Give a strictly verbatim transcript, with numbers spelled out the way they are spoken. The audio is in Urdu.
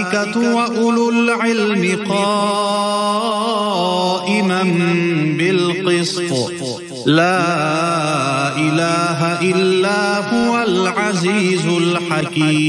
والملائكة وأولو العلم قائما بالقسط لا إله إلا هو العزيز الحكيم